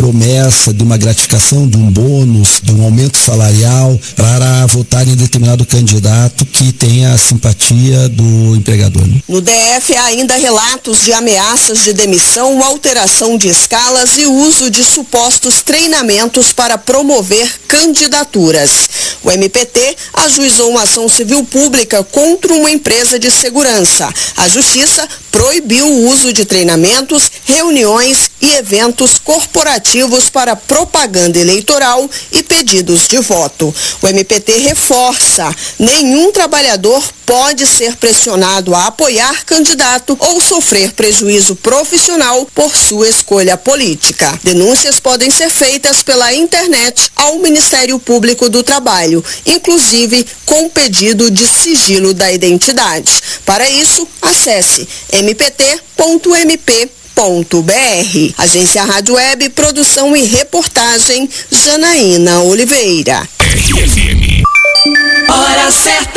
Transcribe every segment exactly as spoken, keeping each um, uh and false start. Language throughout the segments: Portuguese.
promessa de uma gratificação, de um bônus, de um aumento salarial para votar em determinado candidato que tenha a simpatia do empregador. Né? No D F há ainda relatos de ameaças de demissão, alteração de escalas e uso de supostos treinamentos para promover candidaturas. O M P T ajuizou uma ação civil pública contra uma empresa de segurança. A Justiça proibiu o uso de treinamentos, reuniões e eventos corporativos para propaganda eleitoral e pedidos de voto. O M P T reforça: nenhum trabalhador pode ser pressionado a apoiar candidato ou sofrer prejuízo profissional por sua escolha política. Denúncias podem ser feitas pela internet ao Ministério Público do Trabalho, inclusive com pedido de sigilo da identidade. Para isso, acesse m p t ponto m p ponto b r. Agência Rádio Web, produção e reportagem, Janaína Oliveira. Hora certa.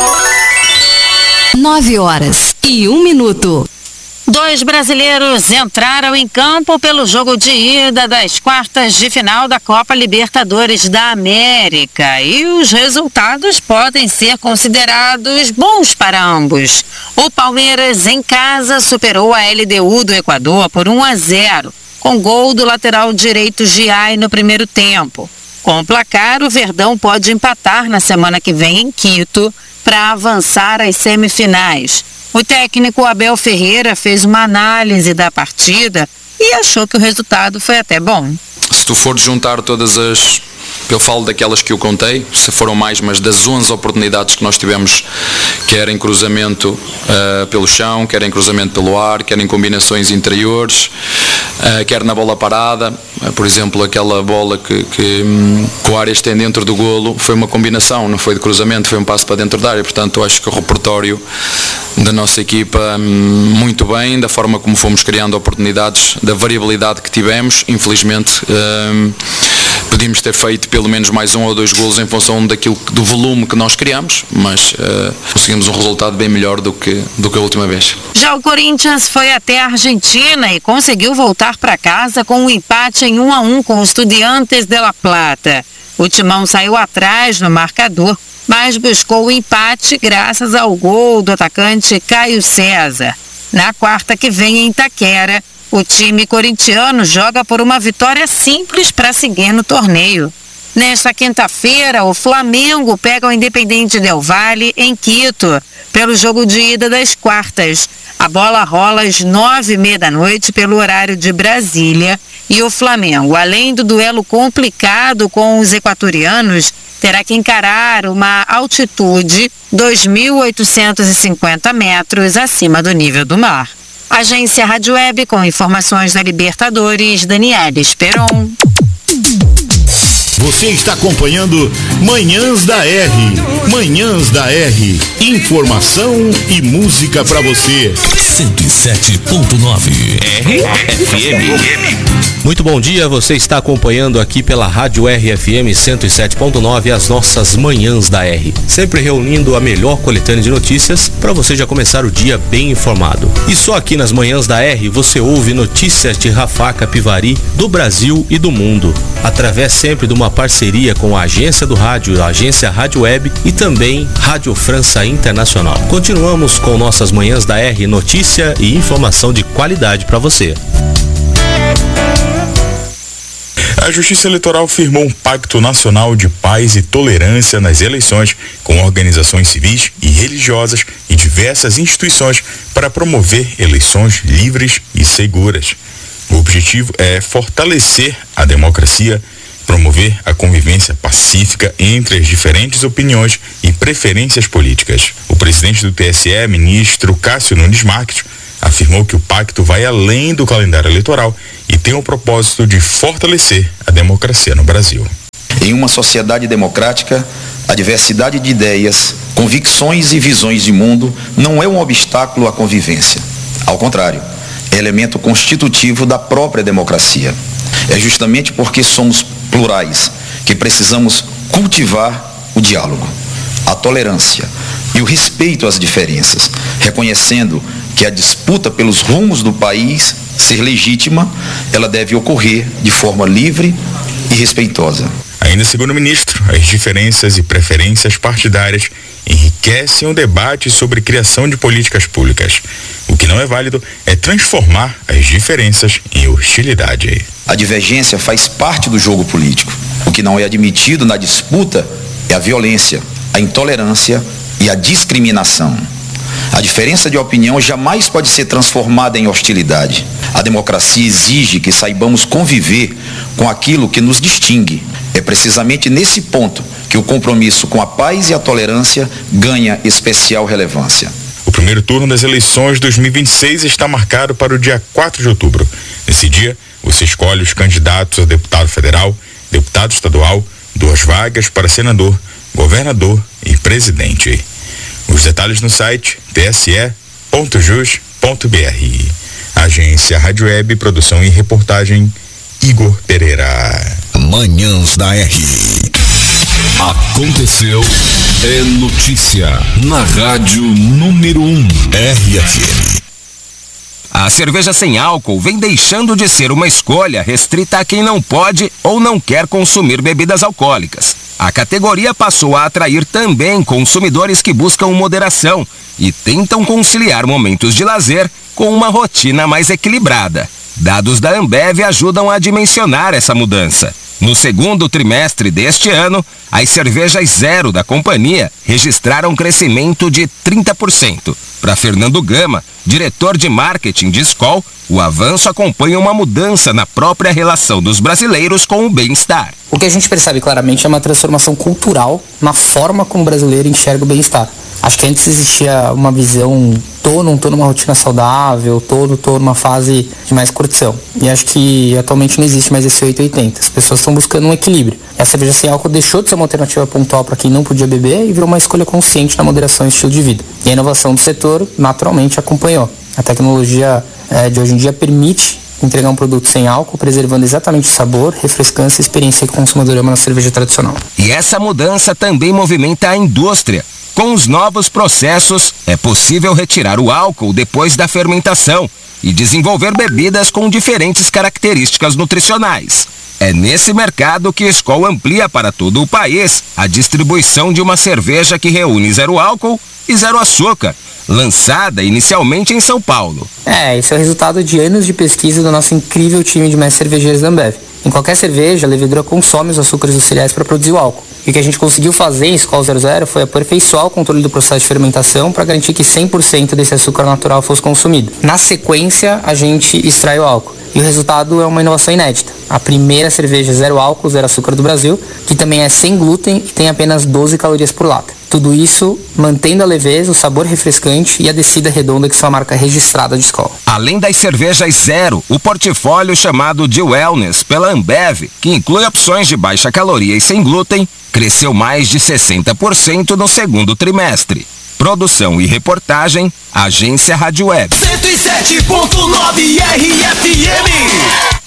Nove horas e um minuto. Dois brasileiros entraram em campo pelo jogo de ida das quartas de final da Copa Libertadores da América e os resultados podem ser considerados bons para ambos. O Palmeiras em casa superou a L D U do Equador por um a zero, com gol do lateral direito Giai no primeiro tempo. Com o placar, o Verdão pode empatar na semana que vem em Quito para avançar às semifinais. O técnico Abel Ferreira fez uma análise da partida e achou que o resultado foi até bom. Se tu fores juntar todas as... Eu falo daquelas que eu contei, se foram mais, mas das onze oportunidades que nós tivemos, quer em cruzamento uh, pelo chão, quer em cruzamento pelo ar, quer em combinações interiores, uh, quer na bola parada, uh, por exemplo, aquela bola que, que, um, que o Arias tem dentro do golo, foi uma combinação, não foi de cruzamento, foi um passo para dentro da área. Portanto, eu acho que o repertório da nossa equipa, um, muito bem, da forma como fomos criando oportunidades, da variabilidade que tivemos. Infelizmente, um, podíamos ter feito pelo menos mais um ou dois golos em função daquilo, do volume que nós criamos, mas uh, conseguimos um resultado bem melhor do que, do que a última vez. Já o Corinthians foi até a Argentina e conseguiu voltar para casa com um empate em um a um com o Estudiantes de La Plata. O Timão saiu atrás no marcador, mas buscou o empate graças ao gol do atacante Caio César. Na quarta que vem em Itaquera, o time corintiano joga por uma vitória simples para seguir no torneio. Nesta quinta-feira, o Flamengo pega o Independente Del Valle em Quito, pelo jogo de ida das quartas. A bola rola às nove e meia da noite pelo horário de Brasília e o Flamengo, além do duelo complicado com os equatorianos, terá que encarar uma altitude dois mil oitocentos e cinquenta metros acima do nível do mar. Agência Rádio Web com informações da Libertadores, Daniela Esperon. Você está acompanhando Manhãs da R. Manhãs da R. Informação e música para você. cento e sete ponto nove R F M. Muito bom dia, você está acompanhando aqui pela Rádio R F M cento e sete ponto nove as nossas Manhãs da R. Sempre reunindo a melhor coletânea de notícias para você já começar o dia bem informado. E só aqui nas Manhãs da R você ouve notícias de Rafah Capivari, do Brasil e do mundo, através sempre de uma parceria com a Agência do Rádio, a Agência Rádio Web e também Rádio França Internacional. Continuamos com nossas Manhãs da R, notícia e informação de qualidade para você. A Justiça Eleitoral firmou um pacto nacional de paz e tolerância nas eleições com organizações civis e religiosas e diversas instituições para promover eleições livres e seguras. O objetivo é fortalecer a democracia, promover a convivência pacífica entre as diferentes opiniões e preferências políticas. O presidente do T S E, ministro Cássio Nunes Marques, afirmou que o pacto vai além do calendário eleitoral e tem o propósito de fortalecer a democracia no Brasil. Em uma sociedade democrática, a diversidade de ideias, convicções e visões de mundo não é um obstáculo à convivência. Ao contrário, é elemento constitutivo da própria democracia. É justamente porque somos plurais que precisamos cultivar o diálogo, a tolerância e o respeito às diferenças, reconhecendo que a disputa pelos rumos do país ser legítima, ela deve ocorrer de forma livre e respeitosa. Ainda segundo o ministro, as diferenças e preferências partidárias enriquecem o debate sobre criação de políticas públicas. O que não é válido é transformar as diferenças em hostilidade. A divergência faz parte do jogo político. O que não é admitido na disputa é a violência, a intolerância e a discriminação. A diferença de opinião jamais pode ser transformada em hostilidade. A democracia exige que saibamos conviver com aquilo que nos distingue. É precisamente nesse ponto que o compromisso com a paz e a tolerância ganha especial relevância. O primeiro turno das eleições de dois mil e vinte e seis está marcado para o dia quatro de outubro. Nesse dia, você escolhe os candidatos a deputado federal, deputado estadual, duas vagas para senador, governador e presidente. Os detalhes no site t s e ponto jus ponto b r. Agência Rádio Web, produção e reportagem, Igor Pereira. Manhãs da R. Aconteceu, é notícia na rádio número um, R F M. A cerveja sem álcool vem deixando de ser uma escolha restrita a quem não pode ou não quer consumir bebidas alcoólicas. A categoria passou a atrair também consumidores que buscam moderação e tentam conciliar momentos de lazer com uma rotina mais equilibrada. Dados da Ambev ajudam a dimensionar essa mudança. No segundo trimestre deste ano, as cervejas zero da companhia registraram um crescimento de trinta por cento. Para Fernando Gama, diretor de marketing de Skol, o avanço acompanha uma mudança na própria relação dos brasileiros com o bem-estar. O que a gente percebe claramente é uma transformação cultural na forma como o brasileiro enxerga o bem-estar. Acho que antes existia uma visão, tô, não tô numa rotina saudável, tô, não tô numa fase de mais curtição. E acho que atualmente não existe mais esse oito oitenta. As pessoas estão buscando um equilíbrio. E a cerveja sem álcool deixou de ser uma alternativa pontual para quem não podia beber e virou uma escolha consciente na moderação e estilo de vida. E a inovação do setor naturalmente acompanhou. A tecnologia é, de hoje em dia permite entregar um produto sem álcool, preservando exatamente o sabor, refrescância e experiência que o consumidor ama na cerveja tradicional. E essa mudança também movimenta a indústria. Com os novos processos, é possível retirar o álcool depois da fermentação e desenvolver bebidas com diferentes características nutricionais. É nesse mercado que a Skol amplia para todo o país a distribuição de uma cerveja que reúne zero álcool e zero açúcar, lançada inicialmente em São Paulo. É, esse é o resultado de anos de pesquisa do nosso incrível time de mestres cervejeiros da Ambev. Em qualquer cerveja, a levedura consome os açúcares dos cereais para produzir o álcool. E o que a gente conseguiu fazer em Skol zero zero foi aperfeiçoar o controle do processo de fermentação para garantir que cem por cento desse açúcar natural fosse consumido. Na sequência, a gente extrai o álcool. E o resultado é uma inovação inédita. A primeira cerveja zero álcool, zero açúcar do Brasil, que também é sem glúten e tem apenas doze calorias por lata. Tudo isso mantendo a leveza, o sabor refrescante e a descida redonda que são a marca registrada de Skol. Além das cervejas zero, o portfólio chamado de Wellness pela Ambev, que inclui opções de baixa caloria e sem glúten, cresceu mais de sessenta por cento no segundo trimestre. Produção e reportagem, Agência Rádio Web. cento e sete ponto nove R F M.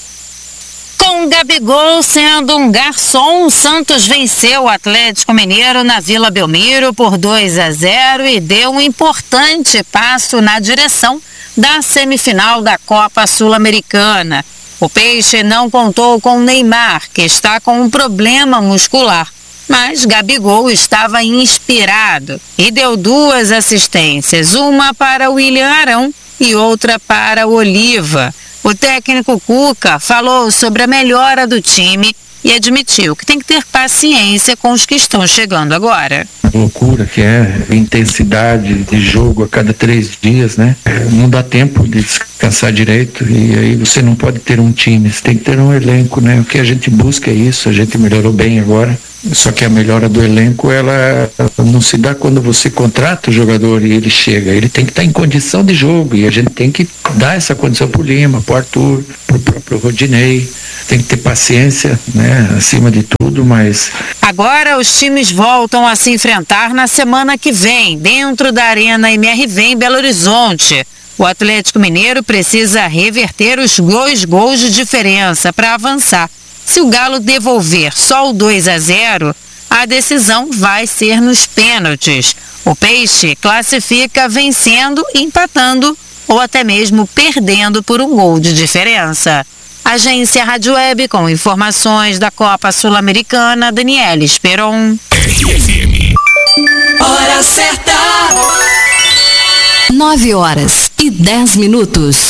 Com Gabigol sendo um garçom, o Santos venceu o Atlético Mineiro na Vila Belmiro por dois a zero e deu um importante passo na direção da semifinal da Copa Sul-Americana. O Peixe não contou com Neymar, que está com um problema muscular, mas Gabigol estava inspirado e deu duas assistências, uma para o William Arão e outra para o Oliva. O técnico Cuca falou sobre a melhora do time e admitiu que tem que ter paciência com os que estão chegando agora. A loucura que é a intensidade de jogo a cada três dias, né? Não dá tempo de descansar direito e aí você não pode ter um time, você tem que ter um elenco, né? O que a gente busca é isso, a gente melhorou bem agora. Só que a melhora do elenco, ela não se dá quando você contrata o jogador e ele chega. Ele tem que estar em condição de jogo e a gente tem que dar essa condição pro Lima, pro Arthur, pro próprio Rodinei. Tem que ter paciência, né, acima de tudo, mas... Agora os times voltam a se enfrentar na semana que vem, dentro da Arena M R V em Belo Horizonte. O Atlético Mineiro precisa reverter os dois gols de diferença para avançar. Se o Galo devolver só o dois a zero, a decisão vai ser nos pênaltis. O Peixe classifica vencendo e empatando ou até mesmo perdendo por um gol de diferença. Agência Rádio Web com informações da Copa Sul-Americana, Daniela Esperon. R F M. Hora certa. Nove horas e dez minutos.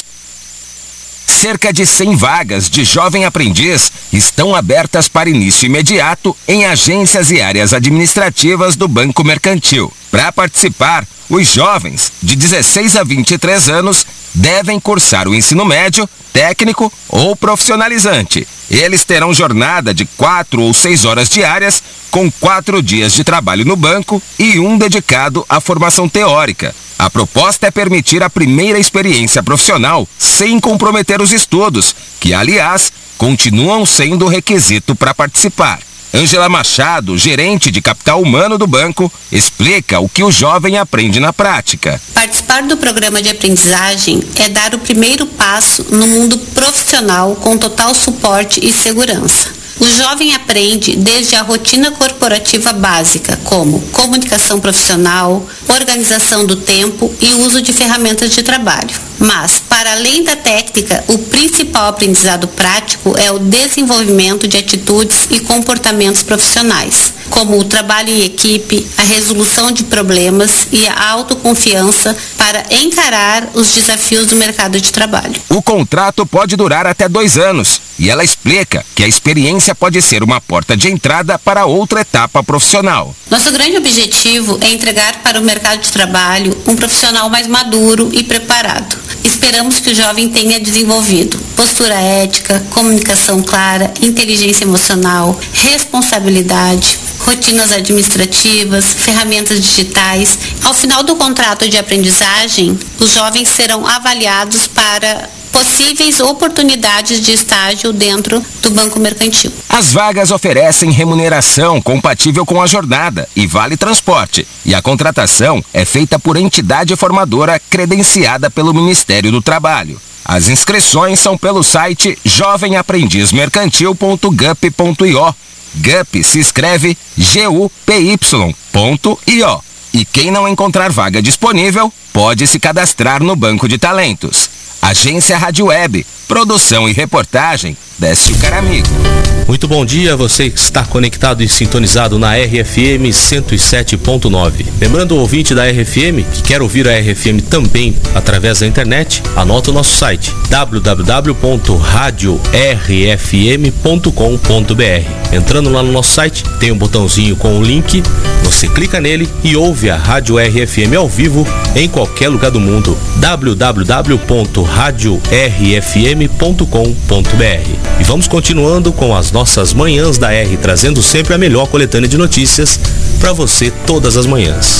Cerca de cem vagas de jovem aprendiz estão abertas para início imediato em agências e áreas administrativas do Banco Mercantil. Para participar, os jovens de dezesseis a vinte e três anos devem cursar o ensino médio, técnico ou profissionalizante. Eles terão jornada de quatro ou seis horas diárias, com quatro dias de trabalho no banco e um dedicado à formação teórica. A proposta é permitir a primeira experiência profissional sem comprometer os estudos, que, aliás, continuam sendo requisito para participar. Ângela Machado, gerente de capital humano do banco, explica o que o jovem aprende na prática. Participar do programa de aprendizagem é dar o primeiro passo no mundo profissional com total suporte e segurança. O jovem aprende desde a rotina corporativa básica, como comunicação profissional, organização do tempo e uso de ferramentas de trabalho. Mas, para além da técnica, o principal aprendizado prático é o desenvolvimento de atitudes e comportamentos profissionais, como o trabalho em equipe, a resolução de problemas e a autoconfiança para encarar os desafios do mercado de trabalho. O contrato pode durar até dois anos e ela explica que a experiência pode ser uma porta de entrada para outra etapa profissional. Nosso grande objetivo é entregar para o mercado de trabalho um profissional mais maduro e preparado. Esperamos que o jovem tenha desenvolvido postura ética, comunicação clara, inteligência emocional, responsabilidade, rotinas administrativas, ferramentas digitais. Ao final do contrato de aprendizagem, os jovens serão avaliados para possíveis oportunidades de estágio dentro do Banco Mercantil. As vagas oferecem remuneração compatível com a jornada e vale transporte, e a contratação é feita por entidade formadora credenciada pelo Ministério do Trabalho. As inscrições são pelo site jovem aprendiz mercantil ponto gup ponto i o. Gup se escreve G U P Y ponto I O. E quem não encontrar vaga disponível, pode se cadastrar no Banco de Talentos. Agência Rádio Web, produção e reportagem, Décio Caramigo. Muito bom dia, você que está conectado e sintonizado na R F M cento e sete ponto nove. Lembrando o ouvinte da R F M que quer ouvir a R F M também através da internet, anota o nosso site w w w ponto radio r f m ponto com ponto b r. Entrando lá no nosso site, tem um botãozinho com o link, você clica nele e ouve a Rádio R F M ao vivo em qualquer lugar do mundo. w w w ponto radio r f m ponto com ponto b r. E vamos continuando com as nossas manhãs da R, trazendo sempre a melhor coletânea de notícias para você todas as manhãs.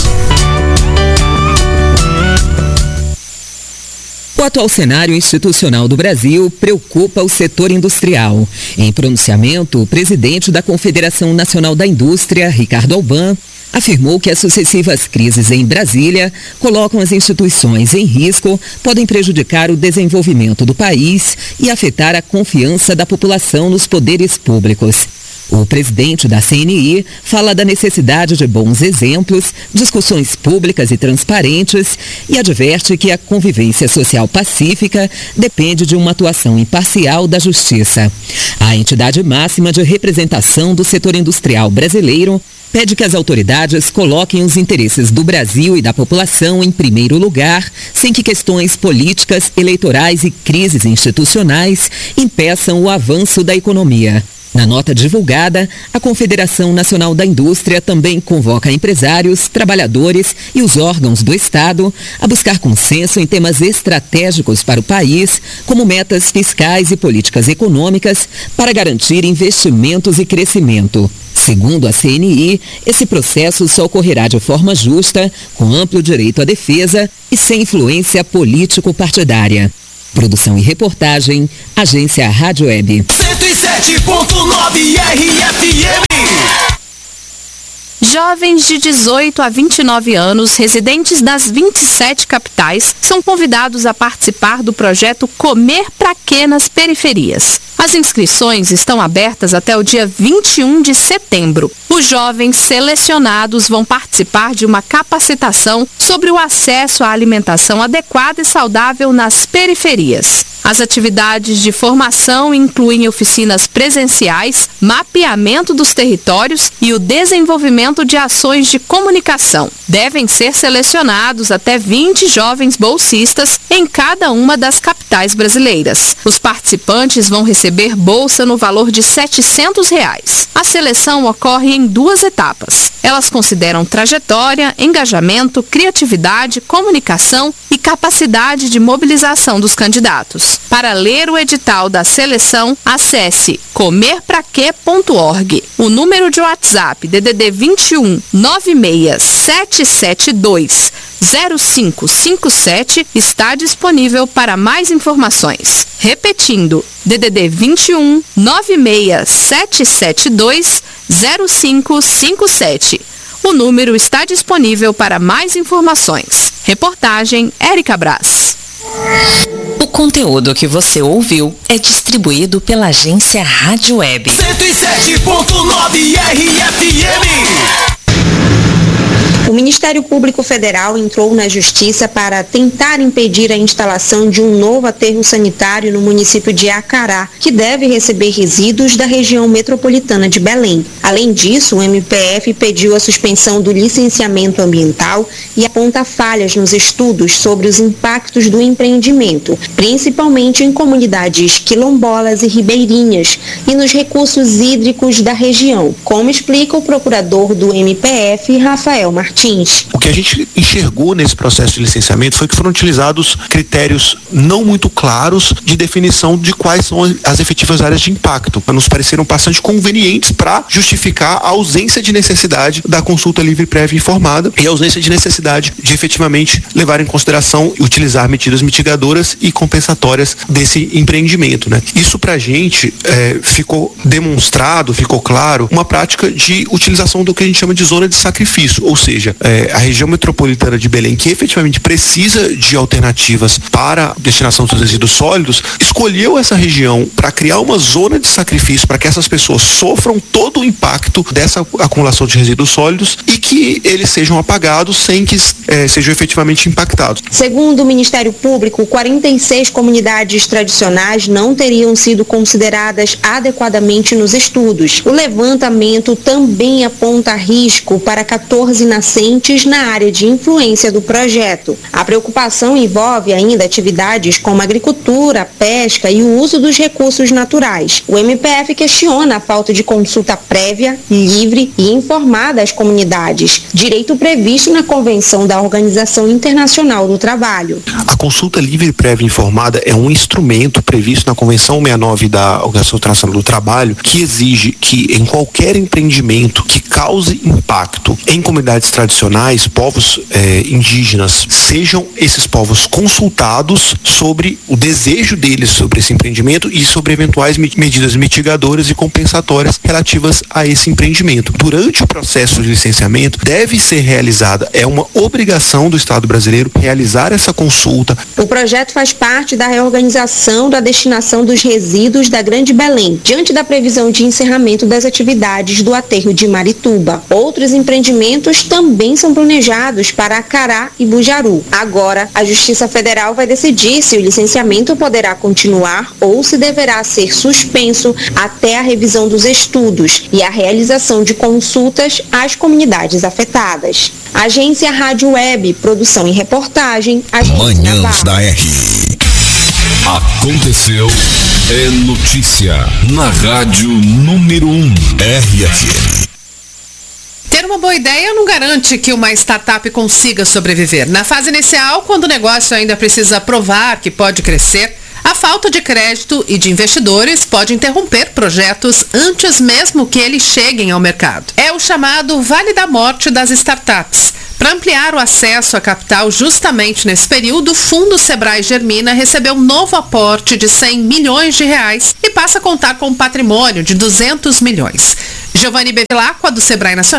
O atual cenário institucional do Brasil preocupa o setor industrial. Em pronunciamento, o presidente da Confederação Nacional da Indústria, Ricardo Alban, afirmou que as sucessivas crises em Brasília colocam as instituições em risco, podem prejudicar o desenvolvimento do país e afetar a confiança da população nos poderes públicos. O presidente da C N I fala da necessidade de bons exemplos, discussões públicas e transparentes e adverte que a convivência social pacífica depende de uma atuação imparcial da Justiça. A entidade máxima de representação do setor industrial brasileiro pede que as autoridades coloquem os interesses do Brasil e da população em primeiro lugar, sem que questões políticas, eleitorais e crises institucionais impeçam o avanço da economia. Na nota divulgada, a Confederação Nacional da Indústria também convoca empresários, trabalhadores e os órgãos do Estado a buscar consenso em temas estratégicos para o país, como metas fiscais e políticas econômicas para garantir investimentos e crescimento. Segundo a C N I, esse processo só ocorrerá de forma justa, com amplo direito à defesa e sem influência político-partidária. Produção e reportagem, Agência Rádio Web. cento e sete ponto nove R F M. Jovens de dezoito a vinte e nove anos, residentes das vinte e sete capitais, são convidados a participar do projeto Comer Pra Quê nas Periferias. As inscrições estão abertas até o dia vinte e um de setembro. Os jovens selecionados vão participar de uma capacitação sobre o acesso à alimentação adequada e saudável nas periferias. As atividades de formação incluem oficinas presenciais, mapeamento dos territórios e o desenvolvimento de ações de comunicação. Devem ser selecionados até vinte jovens bolsistas em cada uma das capitais brasileiras. Os participantes vão receber bolsa no valor de setecentos reais. A seleção ocorre em duas etapas. Elas consideram trajetória, engajamento, criatividade, comunicação e capacidade de mobilização dos candidatos. Para ler o edital da seleção, acesse comer pra quê ponto org. O número de WhatsApp D D D vinte e um, nove seis sete sete dois, zero cinco cinco sete está disponível para mais informações. Repetindo, D D D vinte e um, nove seis sete sete dois, zero cinco cinco sete. O número está disponível para mais informações. Reportagem Érica Brás. O conteúdo que você ouviu é distribuído pela agência Rádio Web. cento e sete ponto nove R F M. O Ministério Público Federal entrou na Justiça para tentar impedir a instalação de um novo aterro sanitário no município de Acará, que deve receber resíduos da região metropolitana de Belém. Além disso, o M P F pediu a suspensão do licenciamento ambiental e aponta falhas nos estudos sobre os impactos do empreendimento, principalmente em comunidades quilombolas e ribeirinhas e nos recursos hídricos da região, como explica o procurador do M P F, Rafael Martins. O que a gente enxergou nesse processo de licenciamento foi que foram utilizados critérios não muito claros de definição de quais são as efetivas áreas de impacto. Nos pareceram bastante convenientes para justificar a ausência de necessidade da consulta livre, prévia e informada e a ausência de necessidade de efetivamente levar em consideração e utilizar medidas mitigadoras e compensatórias desse empreendimento, né? Isso para a gente é, ficou demonstrado, ficou claro, uma prática de utilização do que a gente chama de zona de sacrifício, ou seja, É, a região metropolitana de Belém, que efetivamente precisa de alternativas para a destinação dos resíduos sólidos, escolheu essa região para criar uma zona de sacrifício para que essas pessoas sofram todo o impacto dessa acumulação de resíduos sólidos e que eles sejam apagados sem que é, sejam efetivamente impactados. Segundo o Ministério Público, quarenta e seis comunidades tradicionais não teriam sido consideradas adequadamente nos estudos. O levantamento também aponta risco para quatorze nascentes na área de influência do projeto. A preocupação envolve ainda atividades como agricultura, pesca e o uso dos recursos naturais. O M P F questiona a falta de consulta prévia, livre e informada às comunidades, direito previsto na Convenção da Organização Internacional do Trabalho. A consulta livre, prévia e informada é um instrumento previsto na Convenção sessenta e nove da Organização Internacional do Trabalho, que exige que em qualquer empreendimento que cause impacto em comunidades tradicionais, povos eh, indígenas, sejam esses povos consultados sobre o desejo deles sobre esse empreendimento e sobre eventuais medidas mitigadoras e compensatórias relativas a esse empreendimento. Durante o processo de licenciamento, deve ser realizada, é uma obrigação do Estado brasileiro realizar essa consulta. O projeto faz parte da reorganização da destinação dos resíduos da Grande Belém, diante da previsão de encerramento das atividades do aterro de Marituba. Outros empreendimentos também são planejados para Acará e Bujaru. Agora, a Justiça Federal vai decidir se o licenciamento poderá continuar ou se deverá ser suspenso até a revisão dos estudos e a realização de consultas às comunidades afetadas. Agência Rádio Web, produção e reportagem, Agência Manhãs da R. Aconteceu, é notícia na Rádio Número um R F M. Ter uma boa ideia não garante que uma startup consiga sobreviver. Na fase inicial, quando o negócio ainda precisa provar que pode crescer, a falta de crédito e de investidores pode interromper projetos antes mesmo que eles cheguem ao mercado. É o chamado Vale da Morte das startups. Para ampliar o acesso a capital justamente nesse período, o Fundo Sebrae Germina recebeu um novo aporte de cem milhões de reais e passa a contar com um patrimônio de duzentos milhões. Giovanni Bevilacqua, do Sebrae Nacional,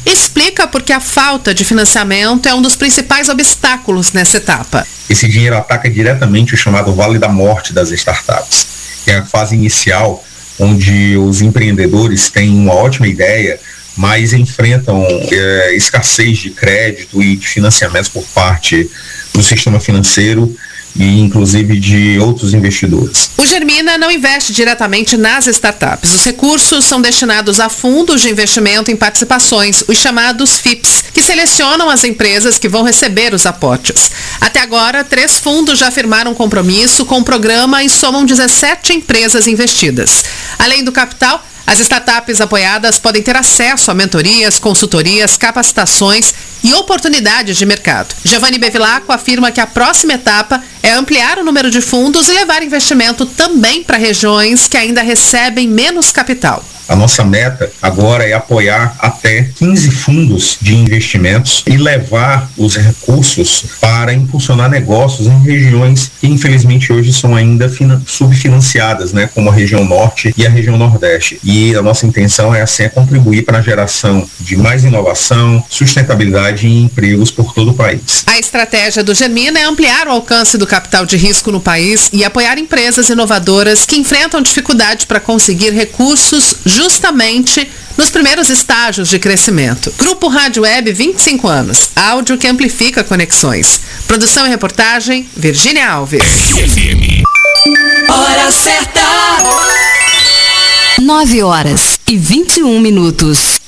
explica por que a falta de financiamento é um dos principais obstáculos nessa etapa. Esse dinheiro ataca diretamente o chamado Vale da Morte das startups, que é a fase inicial onde os empreendedores têm uma ótima ideia, mas enfrentam é, escassez de crédito e de financiamentos por parte do sistema financeiro e inclusive de outros investidores. O Germina não investe diretamente nas startups. Os recursos são destinados a fundos de investimento em participações, os chamados F I Ps, que selecionam as empresas que vão receber os aportes. Até agora, três fundos já firmaram compromisso com o programa e somam dezessete empresas investidas. Além do capital, as startups apoiadas podem ter acesso a mentorias, consultorias, capacitações e oportunidades de mercado. Giovanni Bevilacqua afirma que a próxima etapa é ampliar o número de fundos e levar investimento também para regiões que ainda recebem menos capital. A nossa meta agora é apoiar até quinze fundos de investimentos e levar os recursos para impulsionar negócios em regiões que infelizmente hoje são ainda subfinanciadas, né, como a região norte e a região nordeste. E a nossa intenção é assim é contribuir para a geração de mais inovação, sustentabilidade e empregos por todo o país. A estratégia do Germina é ampliar o alcance do capital de risco no país e apoiar empresas inovadoras que enfrentam dificuldade para conseguir recursos justamente nos primeiros estágios de crescimento. Grupo Rádio Web, vinte e cinco anos. Áudio que amplifica conexões. Produção e reportagem, Virgínia Alves. R F M. Hora certa. nove horas e vinte e um minutos.